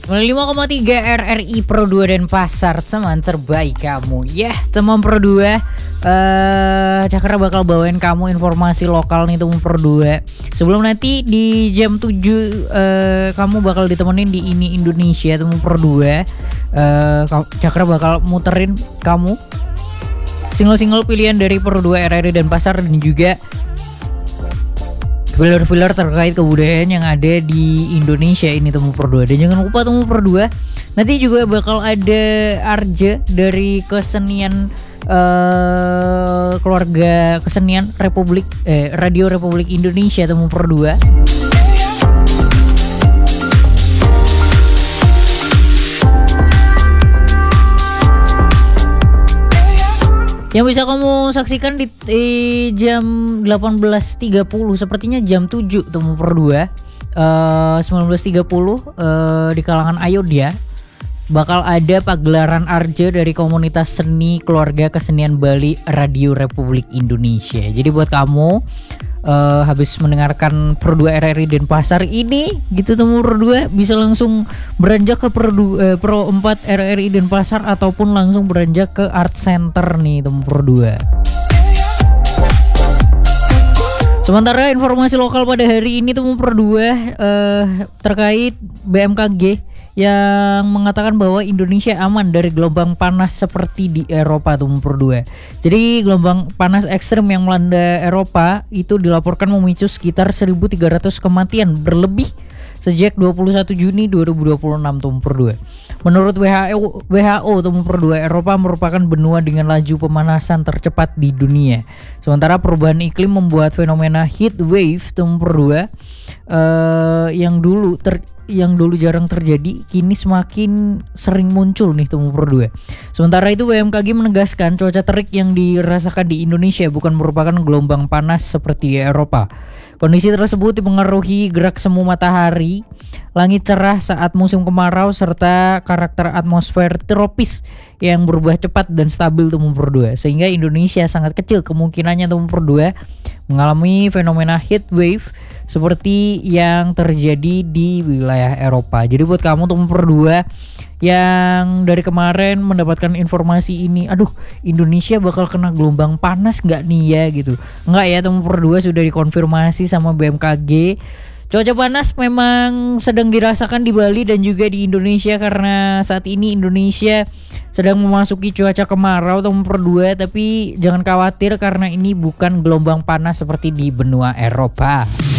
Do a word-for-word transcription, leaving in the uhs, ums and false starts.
lima koma tiga R R I Pro dua Denpasar, teman terbaik kamu. Ya, yeah, teman Pro dua, uh, Cakra bakal bawain kamu informasi lokal nih teman Pro dua. Sebelum nanti di jam tujuh uh, kamu bakal ditemenin di Ini Indonesia teman Pro dua. Uh, Cakra bakal muterin kamu single-single pilihan dari Pro dua R R I Denpasar dan juga filler-filler terkait kebudayaan yang ada di Indonesia ini temu Pro dua. Dan jangan lupa temu Pro dua, nanti juga bakal ada Arja dari kesenian uh, keluarga kesenian Republik eh, Radio Republik Indonesia temu Pro dua. Yang bisa kamu saksikan di, di jam delapan belas tiga puluh, sepertinya jam tujuh temu Pro dua, uh, sembilan belas tiga puluh uh, di kalangan Ayodhya bakal ada pagelaran Arja dari komunitas seni keluarga kesenian Bali Radio Republik Indonesia. Jadi buat kamu uh, habis mendengarkan Pro dua R R I Denpasar ini gitu temu Pro dua, bisa langsung beranjak ke Pro, uh, Pro empat R R I Denpasar ataupun langsung beranjak ke Art Center nih temu Pro dua. Sementara informasi lokal pada hari ini temu Pro dua uh, terkait B M K G yang mengatakan bahwa Indonesia aman dari gelombang panas seperti di Eropa tuh Pro dua. Jadi gelombang panas ekstrem yang melanda Eropa itu dilaporkan memicu sekitar seribu tiga ratus kematian berlebih sejak dua puluh satu Juni dua ribu dua puluh enam tuh Pro dua. Menurut W H O, W H O tuh Pro dua, Eropa merupakan benua dengan laju pemanasan tercepat di dunia. Sementara perubahan iklim membuat fenomena heat wave tuh Pro dua uh, yang dulu ter yang dulu jarang terjadi kini semakin sering muncul nih temu Pro dua. Sementara itu W M K G menegaskan cuaca terik yang dirasakan di Indonesia bukan merupakan gelombang panas seperti di Eropa. Kondisi tersebut dipengaruhi gerak semu matahari, langit cerah saat musim kemarau serta karakter atmosfer tropis yang berubah cepat dan stabil temu Pro dua. Sehingga Indonesia sangat kecil kemungkinannya temu Pro dua mengalami fenomena heat wave seperti yang terjadi di wilayah Eropa. Jadi buat kamu teman Pro dua yang dari kemarin mendapatkan informasi ini, aduh Indonesia bakal kena gelombang panas nggak nih ya gitu. Nggak ya teman Pro dua, sudah dikonfirmasi sama B M K G. Cuaca panas memang sedang dirasakan di Bali dan juga di Indonesia karena saat ini Indonesia sedang memasuki cuaca kemarau teman Pro dua, tapi jangan khawatir karena ini bukan gelombang panas seperti di benua Eropa.